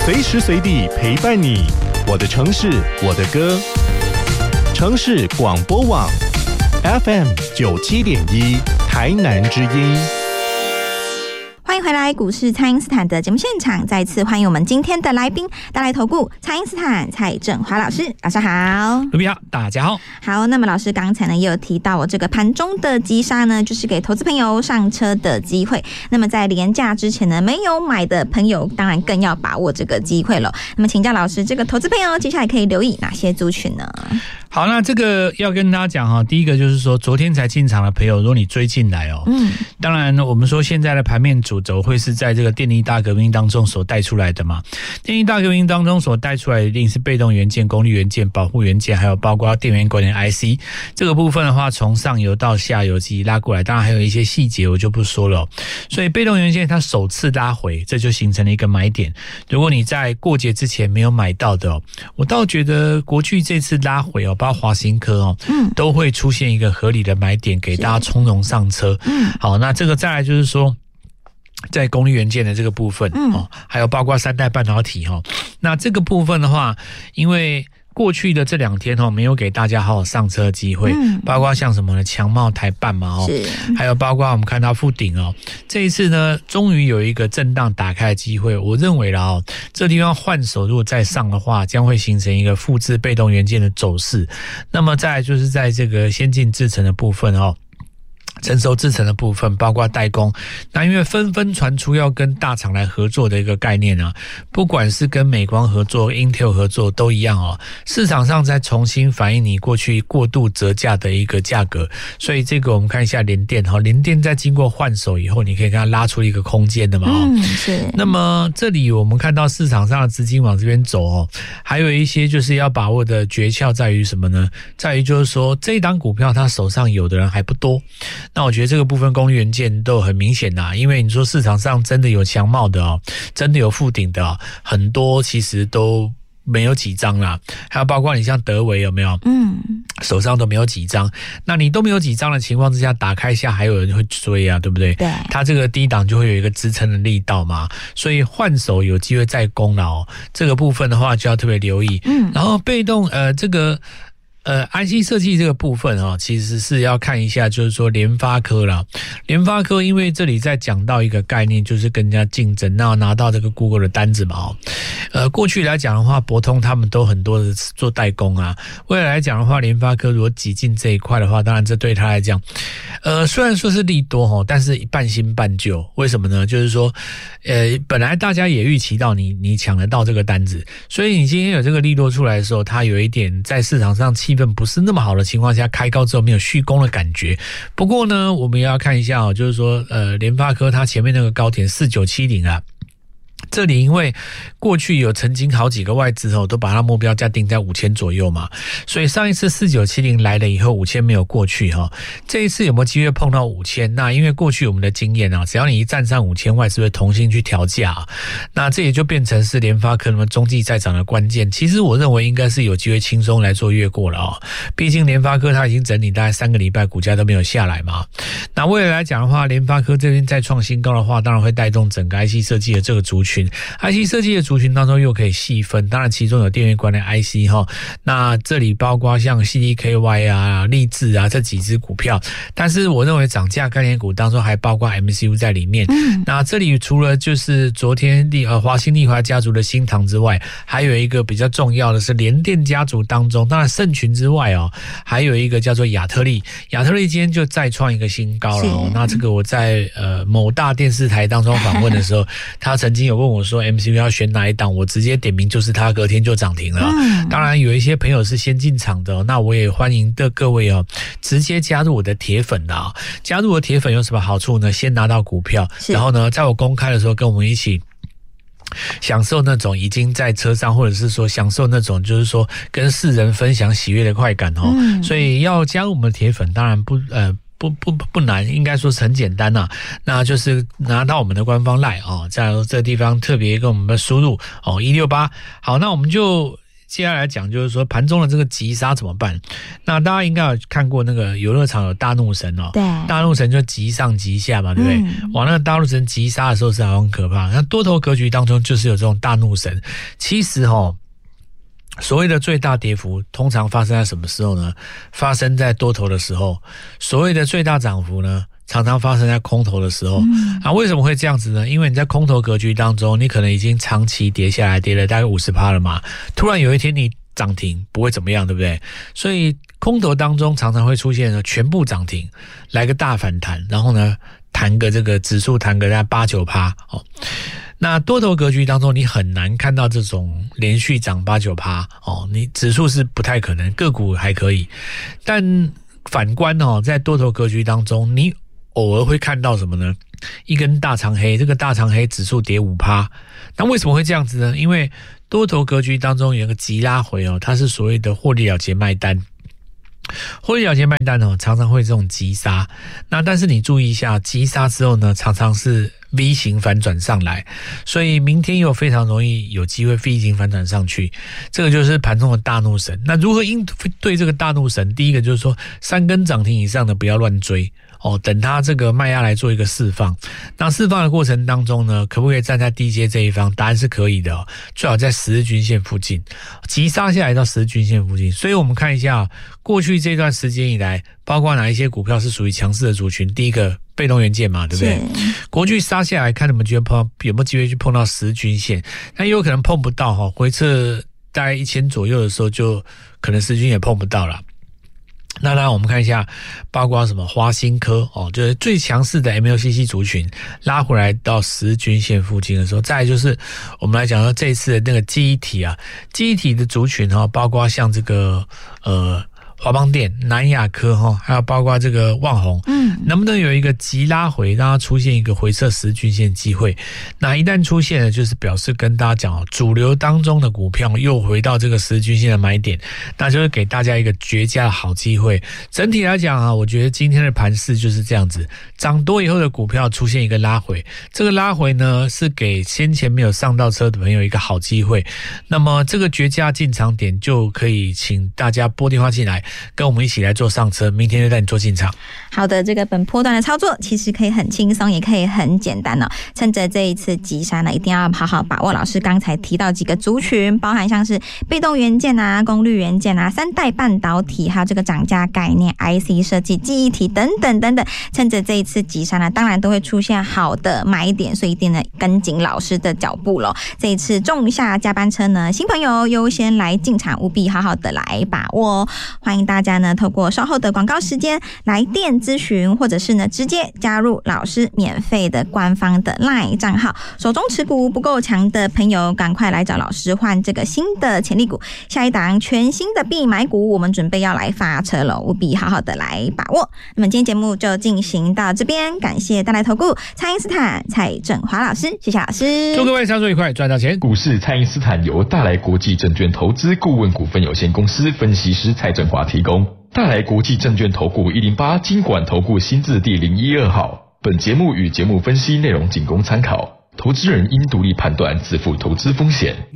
随时随地陪伴你。我的城市，我的歌。城市广播网 FM 97.1台南之音。 欢迎回来，股市蔡因斯坦的节目现场，再次欢迎我们今天的来宾，大来投顾蔡因斯坦蔡正华老师，老师好。 卢比好，大家好。 好，那么老师刚才呢也有提到，这个盘中的急杀呢，就是给投资朋友上车的机会。那么在连假之前呢，没有买的朋友，当然更要把握这个机会了。那么请教老师，这个投资朋友接下来可以留意哪些族群呢？ 好，那这个要跟大家讲哈，第一个就是说，昨天才进场的朋友，如果你追进来哦，当然我们说现在的盘面主轴会是在这个电力大革命当中所带出来的嘛。电力大革命当中所带出来的一定是被动元件、功率元件、保护元件，还有包括电源管理 IC 这个部分的话，从上游到下游自己拉过来，当然还有一些细节我就不说了。所以被动元件它首次拉回，这就形成了一个买点。如果你在过节之前没有买到的我倒觉得国巨这次拉回包括华新科都会出现一个合理的买点，给大家从容上车。好，那这个再来就是说，在功率元件的这个部分还有包括三代半导体那这个部分的话，因为过去的这2天没有给大家好好上车的机会，包括像什么呢，强茂、台半嘛还有包括我们看到富鼎这一次呢，终于有一个震荡打开的机会。我认为啦这地方换手如果再上的话，将会形成一个复制被动元件的走势。那么再来就是在这个先进制程的部分成熟制程的部分，包括代工，那因为纷纷传出要跟大厂来合作的一个概念不管是跟美光合作、Intel 合作都一样市场上在重新反映你过去过度折价的一个价格。所以这个我们看一下联电联电在经过换手以后，你可以看它拉出一个空间的嘛是。 那么这里我们看到市场上的资金往这边走还有一些就是要把握的诀窍在于什么呢？在于就是说这一档股票它手上有的人还不多。那我觉得这个部分功率元件都很明显因为你说市场上真的有强茂的真的有富鼎的很多其实都没有几张啦，还有包括你像德微有没有？手上都没有几张。那你都没有几张的情况之下，打开一下还有人会追对不对？对，它这个低档就会有一个支撑的力道嘛，所以换手有机会再攻了这个部分的话就要特别留意。然后被动这个IC 设计这个部分其实是要看一下，就是说联发科啦。联发科因为这里在讲到一个概念，就是跟人家竞争，那拿到这个 Google 的单子嘛过去来讲的话，博通他们都很多的做代工未来来讲的话，联发科如果挤进这一块的话，当然这对他来讲虽然说是利多但是半新半旧。为什么呢？就是说本来大家也预期到你抢得到这个单子，所以你今天有这个利多出来的时候，它有一点在市场上气氛不是那么好的情况下，开高之后没有续攻的感觉。不过呢，我们也要看一下就是说联发科它前面那个高点4970这里因为过去有曾经好几个外资都把它目标价定在5000左右嘛，所以上一次4970来了以后5000没有过去这一次有没有机会碰到5000？那因为过去我们的经验只要你一站上5000，外资会重新去调价那这也就变成是联发科那么中继再涨的关键。其实我认为应该是有机会轻松来做越过了毕竟联发科它已经整理大概3个礼拜，股价都没有下来嘛。那未来来讲的话，联发科这边再创新高的话，当然会带动整个 IC 设计的这个族群。IC 设计的族群当中又可以细分，当然其中有电源管理 IC 那这里包括像 CDKY 立志这几只股票，但是我认为涨价概念股当中还包括 MCU 在里面那这里除了就是昨天华新丽华家族的新唐之外，还有一个比较重要的是联电家族当中，当然盛群之外还有一个叫做亚特力。亚特力今天就再创一个新高了那这个我在某大电视台当中访问的时候他曾经有问我说 MCU 要选哪一档，我直接点名就是他，隔天就涨停了当然有一些朋友是先进场的那我也欢迎的各位直接加入我的铁粉加入我的铁粉有什么好处呢？先拿到股票，然后呢在我公开的时候跟我们一起享受那种已经在车上，或者是说享受那种就是说跟世人分享喜悦的快感所以要加入我们的铁粉当然不难，应该说是很简单那就是拿到我们的官方 LINE在这个地方特别跟我们输入168。好，那我们就接下来讲就是说盘中的这个急杀怎么办？那大家应该有看过那个游乐场有大怒神哦， 对， 大怒神就急上急下嘛，对不对？往那个大怒神急杀的时候是很可怕。那多头格局当中就是有这种大怒神，其实所谓的最大跌幅通常发生在什么时候呢？发生在多头的时候。所谓的最大涨幅呢，常常发生在空头的时候。为什么会这样子呢？因为你在空头格局当中，你可能已经长期跌下来，跌了大概 50% 了嘛，突然有一天你涨停不会怎么样，对不对？所以空头当中常常会出现全部涨停，来个大反弹，然后呢弹个这个指数弹个大概 8-9%。那多头格局当中，你很难看到这种连续涨 8-9%你指数是不太可能，个股还可以，但反观在多头格局当中，你偶尔会看到什么呢？一根大长黑，这个大长黑指数跌 5%。那为什么会这样子呢？因为多头格局当中有一个急拉回它是所谓的获利了结卖单。获利了结卖单常常会这种急杀，那但是你注意一下，急杀之后呢，常常是 V 型反转上来，所以明天又非常容易有机会 V 型反转上去，这个就是盘中的大怒神。那如何应对这个大怒神？第一个就是说，3根涨停以上的不要乱追等它这个卖压来做一个释放。那释放的过程当中呢，可不可以站在低阶这一方？答案是可以的最好在10日均线附近，急杀下来到10日均线附近。所以我们看一下过去这段时间以来，包括哪一些股票是属于强势的族群。第一个被动元件嘛，对不对？国巨杀下来，看有没有机会去碰到10日均线，那也有可能碰不到回撤大概1000左右的时候，就可能10日均也碰不到了。那当然我们看一下包括什么华新科就是最强势的 MLCC 族群拉回来到10日均线附近的时候，再来就是我们来讲到这一次的那个记忆体记忆体的族群包括像这个华邦电、南亚科还有包括这个旺宏，能不能有一个急拉回，让它出现一个回撤10日均线机会？那一旦出现了，就是表示跟大家讲主流当中的股票又回到这个10日均线的买点，那就是给大家一个绝佳的好机会。整体来讲我觉得今天的盘势就是这样子，涨多以后的股票出现一个拉回，这个拉回呢是给先前没有上到车的朋友一个好机会。那么这个绝佳进场点就可以请大家拨电话进来，跟我们一起来做上车，明天就带你做进场。 好的，这个本波段的操作其实可以很轻松，也可以很简单趁着这一次急杀呢，一定要好好把握老师刚才提到几个族群，包含像是被动元件功率元件3代半导体，还有这个涨价概念、IC 设计、记忆体等等等等。趁着这一次急杀呢，当然都会出现好的买点，所以一定呢跟紧老师的脚步咯。这一次仲夏加班车呢，新朋友优先来进场，务必好好的来把握欢迎大家呢透过稍后的广告时间来电咨询，或者是呢直接加入老师免费的官方的 LINE 账号。手中持股不够强的朋友，赶快来找老师换这个新的潜力股。下一档全新的必买股，我们准备要来发车了，务必好好的来把握。那么今天节目就进行到这边，感谢大来投顾蔡因斯坦蔡正华老师，谢谢老师。 祝各位操作愉快，赚到钱。 股市蔡因斯坦由大来国际证券投资顾问股份有限公司分析师蔡正华提供。大来国际证券投顾108金管投顾新字第012号。本节目与节目分析内容仅供参考，投资人应独立判断，自负投资风险。